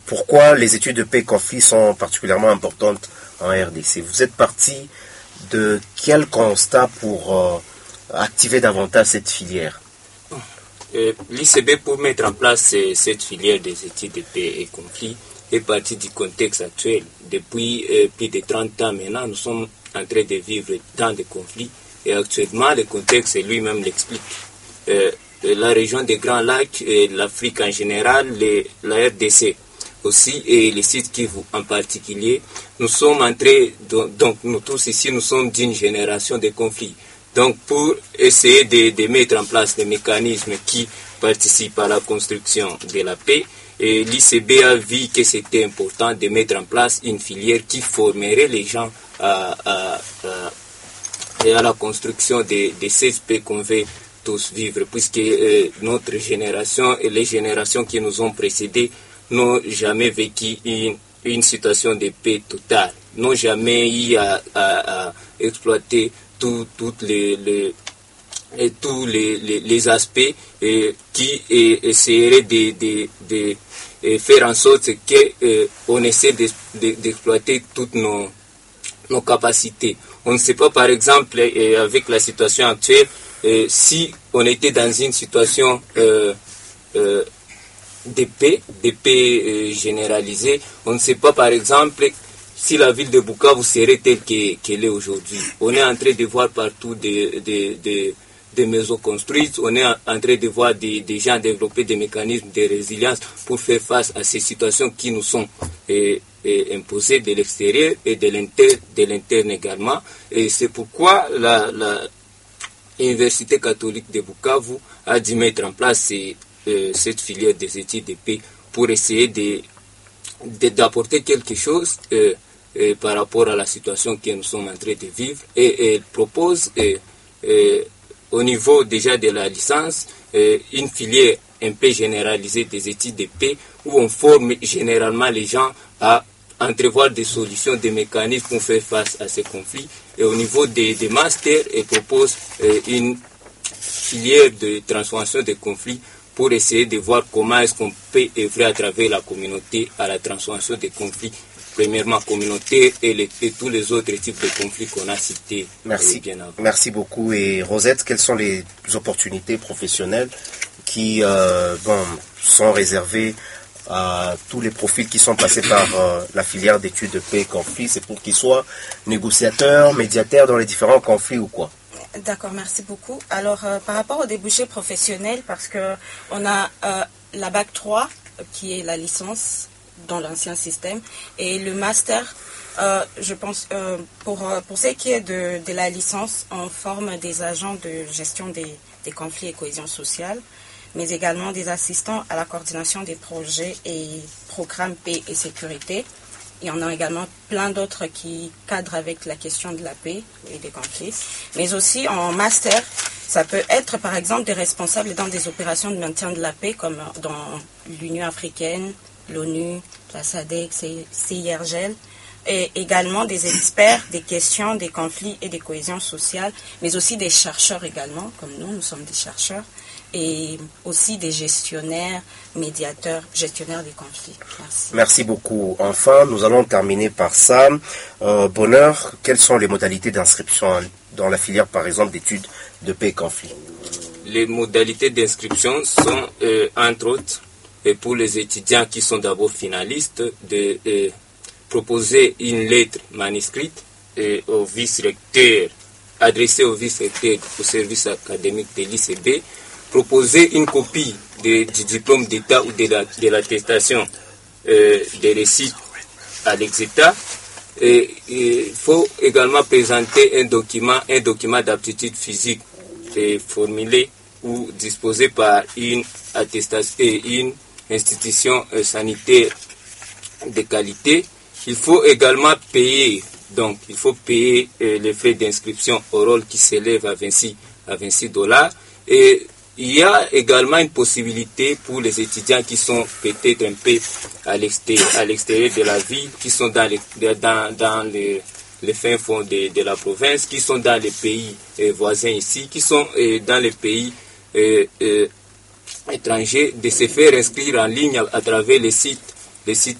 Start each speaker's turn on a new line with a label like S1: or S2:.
S1: pourquoi les études de paix et conflit sont particulièrement importantes en RDC. Vous êtes parti de quel constat pour activer davantage cette filière?
S2: L'ICB, pour mettre en place cette filière des études de paix et conflit, est parti du contexte actuel. Depuis plus de 30 ans maintenant, nous sommes en train de vivre dans des conflits et actuellement, le contexte lui-même l'explique. La région des Grands Lacs, l'Afrique en général, la RDC aussi et les sites Kivu en particulier, nous sommes en train, donc nous tous ici, nous sommes d'une génération de conflits. Donc pour essayer de mettre en place des mécanismes qui participent à la construction de la paix, l'ICB a vu que c'était important de mettre en place une filière qui formerait les gens à la construction de cette paix qu'on veut tous vivre, puisque notre génération et les générations qui nous ont précédés n'ont jamais vécu une situation de paix totale, n'ont jamais eu à exploiter tous les aspects qui essaieraient de faire en sorte qu'on essaie d'exploiter toutes nos capacités. On ne sait pas, par exemple, avec la situation actuelle, si on était dans une situation de paix généralisée, on ne sait pas, par exemple, si la ville de Bukavu serait telle qu'elle est aujourd'hui. On est en train de voir partout des maisons construites, on est en train de voir des gens développer des mécanismes de résilience pour faire face à ces situations qui nous sont imposées de l'extérieur et de l'interne également. Et c'est pourquoi l'Université catholique de Bukavu a dû mettre en place cette filière des études de paix pour essayer d'apporter quelque chose par rapport à la situation que nous sommes en train de vivre. Et elle propose au niveau déjà de la licence une filière un peu généralisée des études de paix où on forme généralement les gens à entrevoir des solutions, des mécanismes pour faire face à ces conflits. Et au niveau des masters, elle propose une filière de transformation des conflits pour essayer de voir comment est-ce qu'on peut œuvrer à travers la communauté à la transformation des conflits, premièrement communautaires et tous les autres types de conflits qu'on a cités.
S1: Bien avant. Merci beaucoup. Et Rosette, quelles sont les opportunités professionnelles qui sont réservées à tous les profils qui sont passés par la filière d'études de paix et conflits? C'est pour qu'ils soient négociateurs, médiateurs dans les différents conflits ou quoi?
S3: D'accord, merci beaucoup. Alors, par rapport aux débouchés professionnels, parce qu'on a la Bac 3, qui est la licence dans l'ancien système, et le master, je pense, pour ce qui est de la licence, on forme des agents de gestion des conflits et cohésion sociale, mais également des assistants à la coordination des projets et programmes paix et sécurité. Il y en a également plein d'autres qui cadrent avec la question de la paix et des conflits. Mais aussi en master, ça peut être par exemple des responsables dans des opérations de maintien de la paix comme dans l'Union africaine, l'ONU, la SADC, CIRGL, et également des experts des questions des conflits et des cohésions sociales, mais aussi des chercheurs également, comme nous sommes des chercheurs, et aussi des gestionnaires, médiateurs, gestionnaires des conflits. Merci.
S1: Merci beaucoup. Enfin, nous allons terminer par ça. Bonheur, quelles sont les modalités d'inscription dans la filière, par exemple, d'études de paix et conflit?
S2: Les modalités d'inscription sont, entre autres, pour les étudiants qui sont d'abord finalistes, de proposer une lettre manuscrite au vice-recteur, adressée au vice-recteur au service académique de l'ICB, proposer une copie du diplôme d'État ou de l'attestation des récits à l'ex-État. Il faut également présenter un document d'aptitude physique formulé ou disposé par une institution sanitaire de qualité. Il faut également payer, les frais d'inscription au rôle qui s'élèvent à $26. Et il y a également une possibilité pour les étudiants qui sont peut-être un peu à l'extérieur de la ville, qui sont dans les fins fonds de la province, qui sont dans les pays voisins ici, qui sont dans les pays étrangers, de se faire inscrire en ligne à travers les sites